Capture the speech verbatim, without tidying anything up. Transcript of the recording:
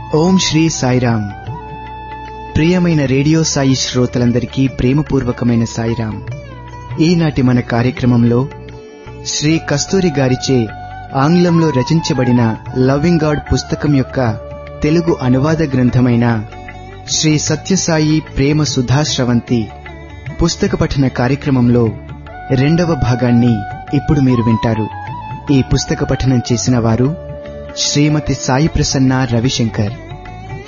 ఓం శ్రీ సాయిరామ్. ప్రియమైన రేడియో సాయి శ్రోతలందరికీ ప్రేమపూర్వకమైన సాయిరామ్. ఈనాటి మన కార్యక్రమంలో శ్రీ కస్తూరి గారిచే ఆంగ్లంలో రచించబడిన లవింగ్ గాడ్ పుస్తకం యొక్క తెలుగు అనువాద గ్రంథమైన శ్రీ సత్యసాయి ప్రేమ సుధాశ్రవంతి పుస్తక పఠన కార్యక్రమంలో రెండవ భాగాన్ని ఇప్పుడు మీరు వింటారు. ఈ పుస్తక పఠనం చేసిన వారు శ్రీమతి సాయి ప్రసన్న రవిశంకర్.